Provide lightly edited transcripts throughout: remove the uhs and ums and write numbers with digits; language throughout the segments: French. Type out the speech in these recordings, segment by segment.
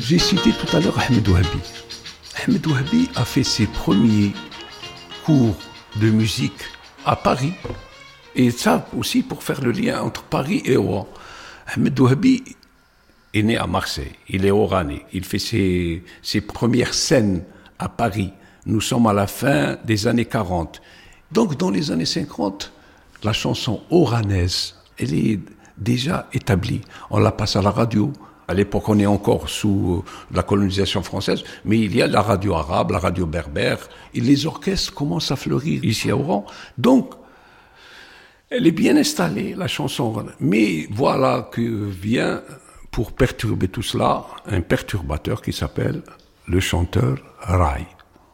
J'ai cité tout à l'heure Ahmed Ouhabi. Ahmed Ouhabi a fait ses premiers cours de musique à Paris. Et ça aussi pour faire le lien entre Paris et Oran. Ahmed Ouhabi est né à Marseille, il est oranais. Il fait ses premières scènes à Paris. Nous sommes à la fin des années 40. Donc dans les années 50, la chanson oranaise, elle est déjà établie. On la passe à la radio. À l'époque, on est encore sous la colonisation française, mais il y a la radio arabe, la radio berbère, et les orchestres commencent à fleurir ici à Oran. Donc, elle est bien installée, la chanson. Mais voilà que vient, pour perturber tout cela, un perturbateur qui s'appelle le chanteur Rai.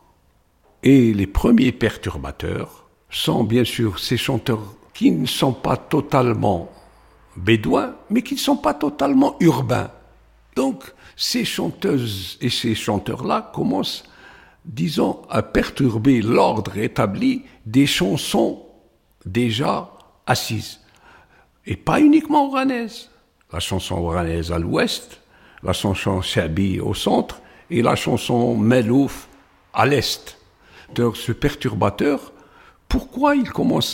Et les premiers perturbateurs sont bien sûr ces chanteurs qui ne sont pas totalement bédouins, mais qui ne sont pas totalement urbains. Donc, ces chanteuses et ces chanteurs-là commencent, disons, à perturber l'ordre établi des chansons déjà assises. Et pas uniquement oranaises. La chanson oranaise à l'ouest, la chanson shabi au centre et la chanson melouf à l'est. Donc, ce perturbateur, pourquoi il commence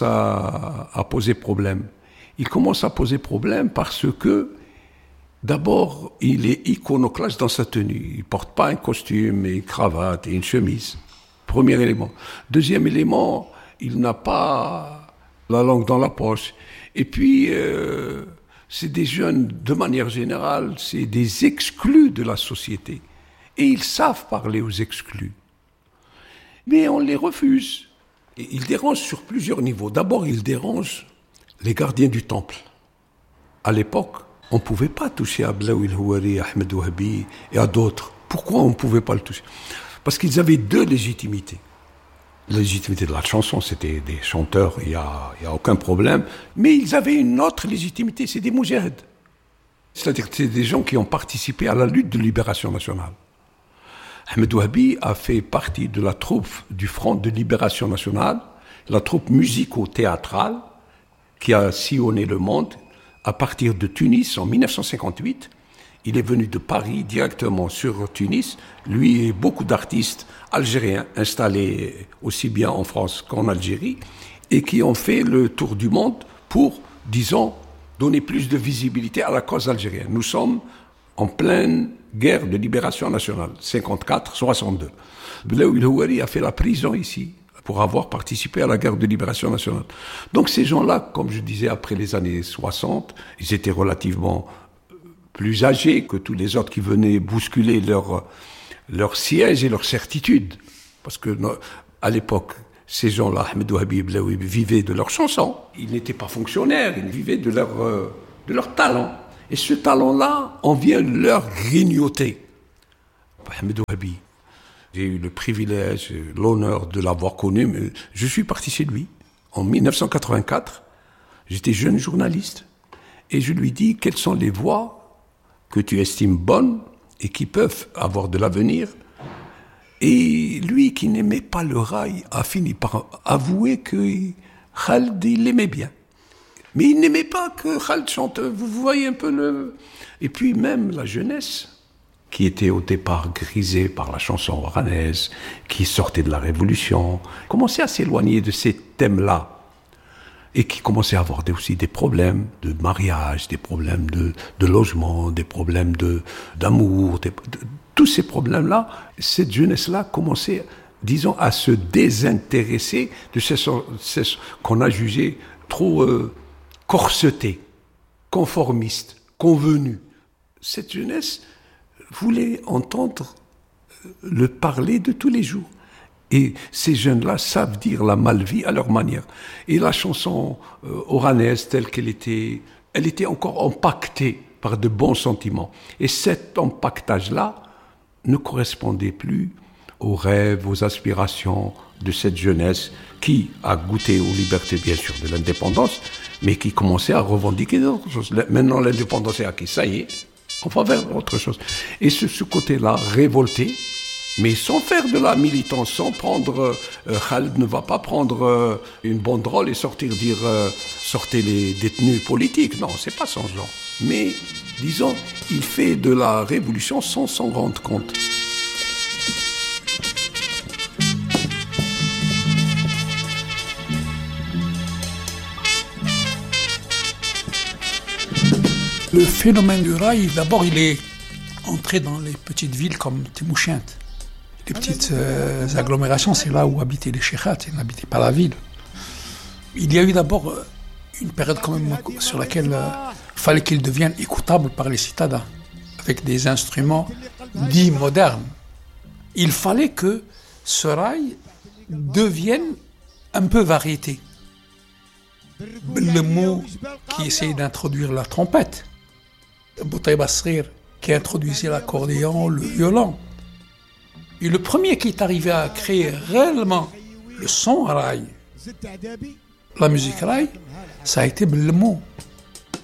à poser problème ? Il commence à poser problème parce que, d'abord, il est iconoclaste dans sa tenue. Il ne porte pas un costume et une cravate et une chemise. Premier élément. Deuxième élément, il n'a pas la langue dans la poche. Et puis, c'est des jeunes, de manière générale, c'est des exclus de la société. Et ils savent parler aux exclus. Mais on les refuse. Et ils dérangent sur plusieurs niveaux. D'abord, ils dérangent les gardiens du temple. À l'époque, on ne pouvait pas toucher à Ablaoui El-Houari, à Ahmed Ouhabi et à d'autres. Pourquoi on ne pouvait pas le toucher ? Parce qu'ils avaient deux légitimités. La légitimité de la chanson, c'était des chanteurs, il y a aucun problème. Mais ils avaient une autre légitimité, c'est des moujahid. C'est-à-dire que c'est des gens qui ont participé à la lutte de libération nationale. Ahmed Ouhabi a fait partie de la troupe du Front de libération nationale, la troupe musico-théâtrale, qui a sillonné le monde à partir de Tunis en 1958. Il est venu de Paris directement sur Tunis, lui et beaucoup d'artistes algériens installés aussi bien en France qu'en Algérie, et qui ont fait le tour du monde pour, disons, donner plus de visibilité à la cause algérienne. Nous sommes en pleine guerre de libération nationale, 54-62. Ablaoui El-Houari a fait la prison ici, pour avoir participé à la guerre de libération nationale. Donc ces gens-là, comme je disais, après les années 60, ils étaient relativement plus âgés que tous les autres qui venaient bousculer leur siège et leur certitude. Parce que à l'époque, ces gens-là, Ahmed Ouhabi et Ablaoui, vivaient de leurs chansons. Ils n'étaient pas fonctionnaires, ils vivaient de leur talent. Et ce talent-là, on vient leur grignoter. Ahmed Ouhabi, j'ai eu le privilège, l'honneur de l'avoir connu, mais je suis parti chez lui en 1984. J'étais jeune journaliste et je lui dis quelles sont les voix que tu estimes bonnes et qui peuvent avoir de l'avenir. Et lui, qui n'aimait pas le rail, a fini par avouer que Khaled, il l'aimait bien. Mais il n'aimait pas que Khaled chante. Vous voyez un peu le... Et puis même la jeunesse, qui était au départ grisée par la chanson oranaise, qui sortait de la Révolution, commençait à s'éloigner de ces thèmes-là. Et qui commençait à avoir aussi des problèmes de mariage, des problèmes de logement, des problèmes d'amour, tous ces problèmes-là. Cette jeunesse-là commençait, disons, à se désintéresser de ce qu'on a jugé trop corseté, conformiste, convenu. Cette jeunesse voulait entendre le parler de tous les jours. Et ces jeunes-là savent dire la malvie à leur manière. Et la chanson oranaise telle qu'elle était, elle était encore empaquetée par de bons sentiments. Et cet empaquetage-là ne correspondait plus aux rêves, aux aspirations de cette jeunesse qui a goûté aux libertés, bien sûr, de l'indépendance, mais qui commençait à revendiquer d'autres choses. Maintenant, l'indépendance est acquise, ça y est, on va vers autre chose. Et ce côté-là, révolté, Mais sans faire de la militance, sans prendre... Khaled ne va pas prendre une banderole et sortir dire sortez les détenus politiques. Non, c'est pas son genre. Mais, disons, il fait de la révolution sans s'en rendre compte. Le phénomène du rail, d'abord, il est entré dans les petites villes comme Temouchent. Les petites agglomérations, c'est là où habitaient les cheikhats, ils n'habitaient pas la ville. Il y a eu d'abord une période quand même sur laquelle il fallait qu'il devienne écoutable par les citadins, avec des instruments dits modernes. Il fallait que ce rail devienne un peu variété. Le mot qui essayait d'introduire la trompette, Boutaïb Asrir qui introduisait l'accordéon, le violon. Et le premier qui est arrivé à créer réellement le son rail, la musique rail, ça a été Bellemou.